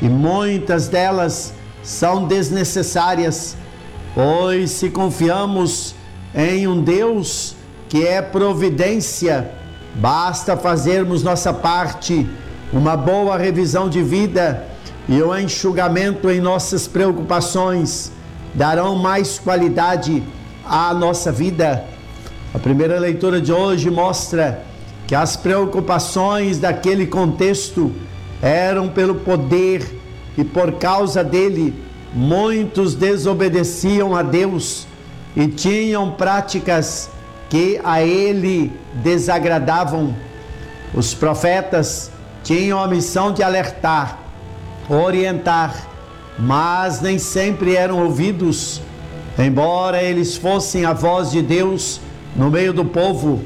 e muitas delas são desnecessárias, pois se confiamos em um Deus que é providência, basta fazermos nossa parte, uma boa revisão de vida e o enxugamento em nossas preocupações darão mais qualidade à nossa vida. A primeira leitura de hoje mostra que as preocupações daquele contexto eram pelo poder e por causa dele muitos desobedeciam a Deus e tinham práticas que a ele desagradavam. Os profetas tinham a missão de alertar, orientar, mas nem sempre eram ouvidos. Embora eles fossem a voz de Deus no meio do povo,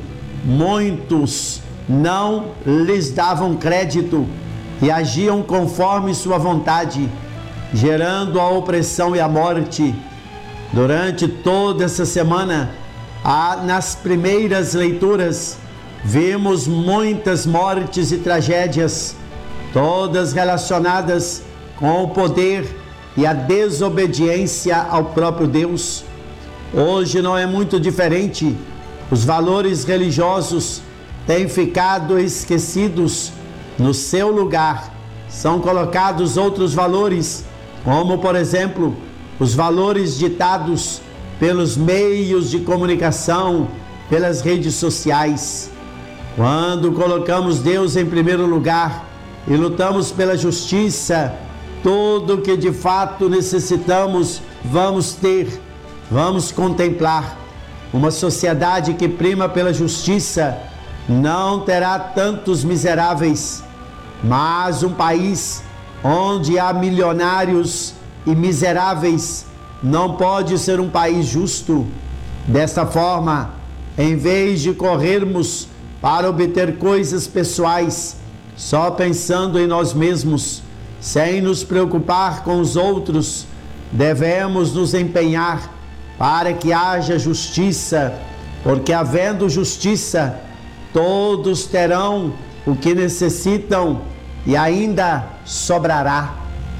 muitos não lhes davam crédito e agiam conforme sua vontade, gerando a opressão e a morte. Durante toda essa semana, nas primeiras leituras, vimos muitas mortes e tragédias, todas relacionadas com o poder e a desobediência ao próprio Deus. Hoje não é muito diferente. Os valores religiosos têm ficado esquecidos. No seu lugar são colocados outros valores, como, por exemplo, os valores ditados pelos meios de comunicação, pelas redes sociais. Quando colocamos Deus em primeiro lugar e lutamos pela justiça, tudo o que de fato necessitamos vamos ter, vamos contemplar. Uma sociedade que prima pela justiça não terá tantos miseráveis, mas um país onde há milionários e miseráveis não pode ser um país justo. Desta forma, em vez de corrermos para obter coisas pessoais, só pensando em nós mesmos, sem nos preocupar com os outros, devemos nos empenhar para que haja justiça, porque havendo justiça, todos terão o que necessitam e ainda sobrará.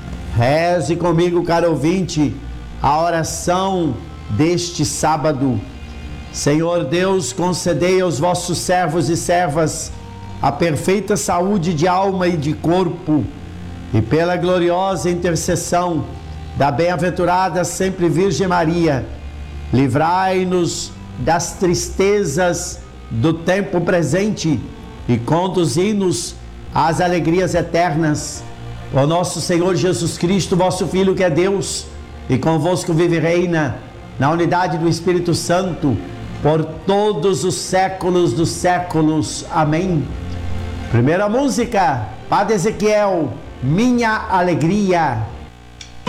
Reze comigo, caro ouvinte, a oração deste sábado. Senhor Deus, concedei aos vossos servos e servas a perfeita saúde de alma e de corpo, e pela gloriosa intercessão da bem-aventurada sempre Virgem Maria, livrai-nos das tristezas do tempo presente e conduzi-nos às alegrias eternas. Ó nosso Senhor Jesus Cristo, vosso Filho, que é Deus, e convosco vive e reina, na unidade do Espírito Santo, por todos os séculos dos séculos. Amém. Primeira música, Padre Ezequiel, Minha Alegria.